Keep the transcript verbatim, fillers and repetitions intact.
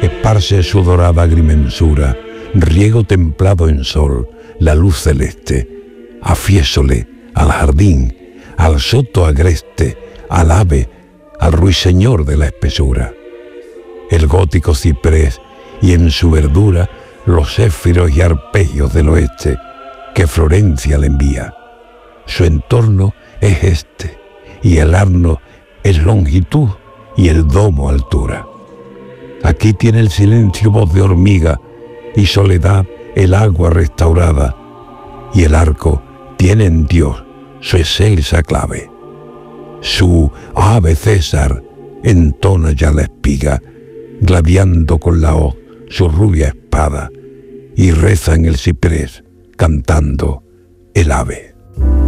esparce su dorada agrimensura, riego templado en sol, la luz celeste, afiésole al jardín, al soto agreste, al ave, al ruiseñor de la espesura. El gótico ciprés y en su verdura los céfiros y arpegios del oeste que Florencia le envía. Su entorno es este, y el arno es longitud y el domo altura. Aquí tiene el silencio voz de hormiga y soledad el agua restaurada, y el arco tiene en Dios su excelsa clave. Su ave César entona ya la espiga, gladiando con la hoz su rubia espada, y reza en el ciprés cantando el ave.